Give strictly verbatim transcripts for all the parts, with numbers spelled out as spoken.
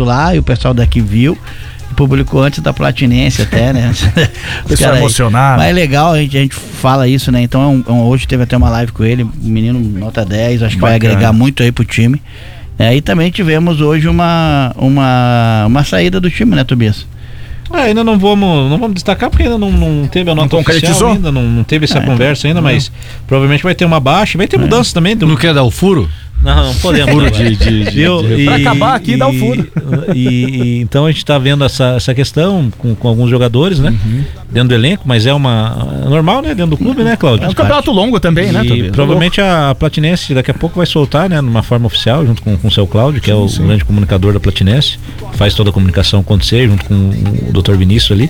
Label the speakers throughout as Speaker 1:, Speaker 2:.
Speaker 1: tudo lá, e o pessoal daqui viu. Publicou antes da Platinense até, né?
Speaker 2: Pessoal emocionado.
Speaker 1: Mas é legal, a gente, a gente fala isso, né? Então é um, é um, hoje teve até uma live com ele, um menino nota dez, acho que Bacana. Vai agregar muito aí pro time. É, e também tivemos hoje uma, uma, uma saída do time, né, Tobias?
Speaker 3: É, ainda não vamos, não vamos destacar porque ainda não, não teve a nota oficial ainda, não, não teve essa é, conversa ainda, mas provavelmente vai ter uma baixa, vai ter é. mudanças também.
Speaker 4: Não quer dar o furo?
Speaker 3: Não, não podemos.
Speaker 4: Furo de, de, de,
Speaker 3: eu,
Speaker 4: de,
Speaker 3: e,
Speaker 2: pra acabar aqui,
Speaker 3: e,
Speaker 2: dá o furo.
Speaker 3: E, e, então a gente tá vendo essa, essa questão com, com alguns jogadores, né? Uhum. Dentro do elenco, mas é uma é normal, né? Dentro do clube, né, Cláudio?
Speaker 2: É um campeonato longo também,
Speaker 3: e
Speaker 2: né, Tobias?
Speaker 3: provavelmente a Platinense daqui a pouco vai soltar, né? Numa forma oficial, junto com, com o seu Cláudio, que sim, é o sim. grande comunicador da Platinense, faz toda a comunicação acontecer, junto com o doutor Vinícius ali.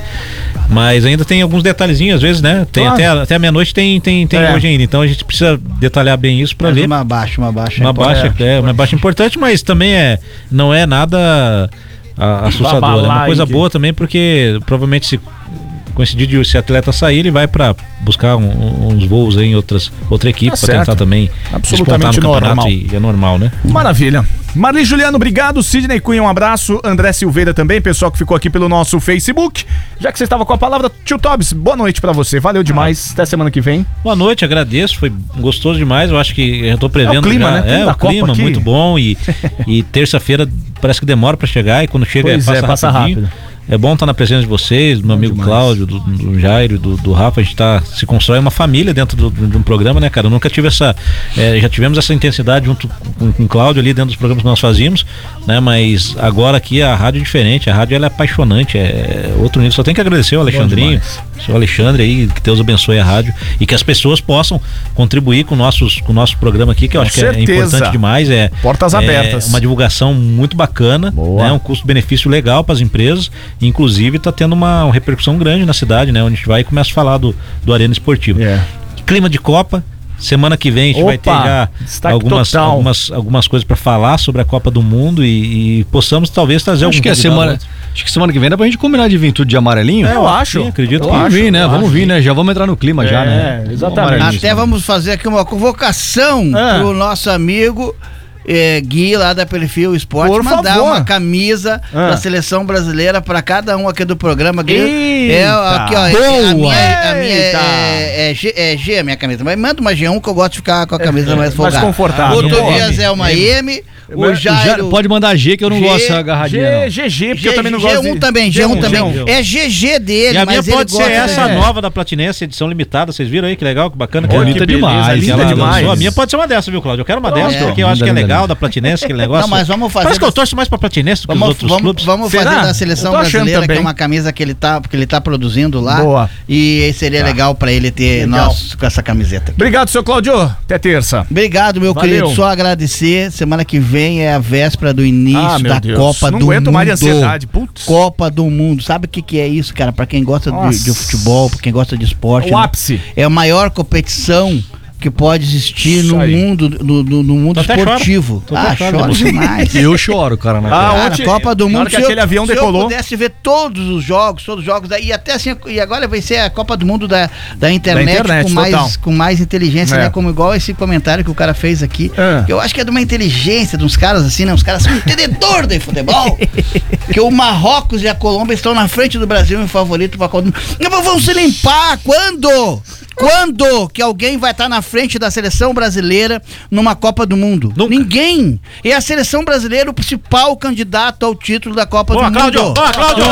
Speaker 3: Mas ainda tem alguns detalhezinhos, às vezes, né? Tem, claro. Até, até a meia-noite tem, tem, tem é. hoje ainda. Então a gente precisa detalhar bem isso pra mas ver.
Speaker 1: Uma baixa, uma baixa.
Speaker 3: Uma baixa, é, uma baixa importante, mas também é, não é nada a, assustador. É uma coisa boa também, porque provavelmente se coincidir de esse atleta sair, ele vai para buscar um, uns voos aí em outras, outra equipe, tá para tentar também
Speaker 2: absolutamente
Speaker 3: no
Speaker 2: normal.
Speaker 3: E é normal, né?
Speaker 2: Maravilha. Marli Juliano, obrigado. Sidney Cunha, um abraço. André Silveira também, pessoal que ficou aqui pelo nosso Facebook. Já que você estava com a palavra, tio Tobs, boa noite pra você. Valeu demais. Ah. Até semana que vem.
Speaker 3: Boa noite, agradeço. Foi gostoso demais. Eu acho que eu tô prevendo. É o
Speaker 2: clima,
Speaker 3: já.
Speaker 2: né?
Speaker 3: É, o clima, aqui. Muito bom. E, e terça-feira parece que demora pra chegar. E quando chega,
Speaker 2: pois
Speaker 3: passa,
Speaker 2: é, passa rápido.
Speaker 3: É bom estar na presença de vocês, do meu amigo demais. Cláudio, do, do Jairo, do, do Rafa. A gente tá, se constrói uma família dentro do, de um programa, né, cara? Eu nunca tive essa. É, já tivemos essa intensidade junto com, com o Cláudio ali dentro dos programas que nós fazíamos, né? Mas agora aqui a rádio é diferente, a rádio ela é apaixonante, é outro nível. Só tem que agradecer ao Alexandrinho, o seu Alexandre aí, que Deus abençoe a rádio e que as pessoas possam contribuir com, nossos, com o nosso programa aqui, que eu com acho certeza. Que é importante demais. É,
Speaker 2: Portas
Speaker 3: é
Speaker 2: abertas.
Speaker 3: Uma divulgação muito bacana, né? Um custo-benefício legal para as empresas, inclusive está tendo uma, uma repercussão grande na cidade, né? Onde a gente vai e começa a falar do, do Arena Esportivo. Yeah. Clima de Copa. Semana que vem a gente Opa, vai ter já algumas, algumas, algumas coisas para falar sobre a Copa do Mundo e, e possamos talvez trazer
Speaker 4: acho
Speaker 3: algum
Speaker 4: que a semana Acho que semana que vem dá pra gente combinar de vir tudo de amarelinho.
Speaker 2: É, eu acho.
Speaker 3: Sim, acredito
Speaker 4: eu
Speaker 3: que
Speaker 4: acho, vir, né?
Speaker 3: Vamos
Speaker 4: vir, né? Já vamos entrar no clima
Speaker 2: é,
Speaker 4: já, né?
Speaker 2: Exatamente.
Speaker 1: Até vamos fazer aqui uma convocação é. pro nosso amigo É, Gui lá da Perfil Esporte,
Speaker 2: por
Speaker 1: mandar
Speaker 2: favor.
Speaker 1: uma camisa ah. da seleção brasileira pra cada um aqui do programa. Gui, é, aqui, ó,
Speaker 2: boa.
Speaker 1: a minha, a minha é, é, G, é G a minha camisa, mas manda uma G um que eu gosto de ficar com a camisa é, mais folgada.
Speaker 2: Mais confortável.
Speaker 1: O Tobias é uma M, M. O Jairo...
Speaker 4: Pode mandar G que eu não G, gosto agarradinha.
Speaker 2: G, G, porque G, eu também não
Speaker 1: G um
Speaker 2: gosto. G um
Speaker 1: de... também, G um também. G um. É G G dele,
Speaker 3: e a
Speaker 1: mas
Speaker 3: minha pode ser essa
Speaker 1: de...
Speaker 3: nova da Platinense, edição limitada. Vocês viram aí que legal, que bacana.
Speaker 4: Bonita demais.
Speaker 2: Linda demais.
Speaker 3: A minha pode ser uma dessa, viu, Cláudio? Eu quero uma dessa, é. porque eu acho que é legal da Platinense, aquele negócio.
Speaker 1: Não, mas vamos fazer.
Speaker 3: Parece que eu torço mais pra Platinense do que os outros
Speaker 1: vamos,
Speaker 3: clubes.
Speaker 1: Vamos fazer Será? Da seleção brasileira, que é uma camisa que ele tá, que ele tá produzindo lá.
Speaker 2: Boa.
Speaker 1: E seria tá. legal pra ele ter legal. nós com essa camiseta.
Speaker 2: Obrigado, seu Cláudio. Até terça.
Speaker 1: Obrigado, meu Valeu. querido. Só agradecer. Semana que vem é a véspera do início ah, da Deus. Copa Não do Mundo. Não aguento mais de ansiedade. Putz. Copa do Mundo. Sabe o que, que é isso, cara? Pra quem gosta de, de futebol, pra quem gosta de esporte.
Speaker 2: O
Speaker 1: né?
Speaker 2: ápice.
Speaker 1: É a maior competição que pode existir no mundo, no, no, no mundo esportivo. Ah, choro demais.
Speaker 4: Eu choro, cara. Na
Speaker 1: ah, cara, ontem, Copa do Mundo.
Speaker 2: Que aquele
Speaker 1: eu,
Speaker 2: avião
Speaker 1: se
Speaker 2: decolou.
Speaker 1: eu pudesse ver todos os jogos, todos os jogos, e até assim, e agora vai ser a Copa do Mundo da, da, internet, da internet, com mais, com mais inteligência, é. né? Como igual esse comentário que o cara fez aqui. É. Que eu acho que é de uma inteligência de uns caras assim, né? Os caras são entendedores de futebol. Que o Marrocos e a Colômbia estão na frente do Brasil em favorito para a Copa do Mundo. Vão se limpar quando? Quando que alguém vai estar tá na frente da seleção brasileira numa Copa do Mundo? Nunca. Ninguém. E a seleção brasileira o principal candidato ao título da Copa
Speaker 3: Boa,
Speaker 1: do
Speaker 3: Cláudio.
Speaker 1: Mundo.
Speaker 3: Boa, Cláudio!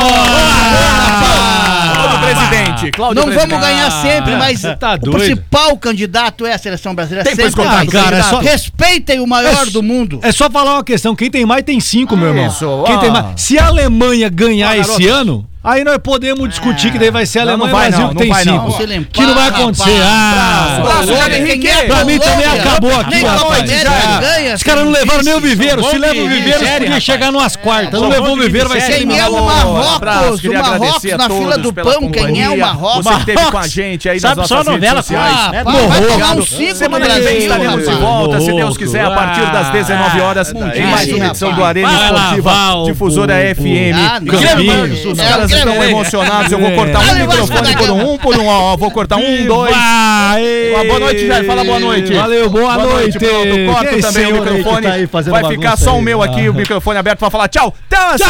Speaker 2: Cláudio presidente. Cláudio
Speaker 1: Não
Speaker 2: presidente.
Speaker 1: vamos ganhar sempre, mas
Speaker 4: tá
Speaker 1: o principal candidato é a seleção brasileira.
Speaker 2: Tem
Speaker 1: sempre
Speaker 2: mais
Speaker 4: cara, é só...
Speaker 1: Respeitem o maior é, do mundo.
Speaker 4: É só falar uma questão. Quem tem mais tem cinco, meu irmão.
Speaker 2: Isso.
Speaker 4: Quem tem mais... Se a Alemanha ganhar ah, esse ano... Aí nós podemos discutir é. que daí vai ser a Alemanha e Brasil que tem cinco.
Speaker 1: Não, limpar,
Speaker 4: que não vai acontecer.
Speaker 1: Rapaz.
Speaker 4: Ah,
Speaker 1: braço, braço,
Speaker 4: Henrique. Pra mim também acabou aqui,
Speaker 1: nem
Speaker 4: rapaz.
Speaker 1: Ganha,
Speaker 4: os caras não levaram nem o viveiro. Se leva o viveiro, eles podiam chegar numas quartas. Não levou o viveiro, vai ser
Speaker 1: quem é o Marrocos? O Marrocos na fila do pão. Quem é o Marrocos?
Speaker 2: Você que esteve com a gente aí nas nossas redes sociais.
Speaker 1: Vai tomar um cinco
Speaker 2: Semana que vem estaremos de volta, se Deus quiser, a partir das dezenove horas, em mais uma edição do Arena Esportiva, difusora F M. Os caras estão emocionados. Eu vou cortar um microfone por um, um por um, ó, vou cortar um, dois. Uma boa noite, Jair, fala boa noite.
Speaker 4: Valeu, boa, boa noite.
Speaker 2: noite. Corta também o microfone, tá vai ficar só o meu aqui, o microfone aberto pra falar tchau. Tchau.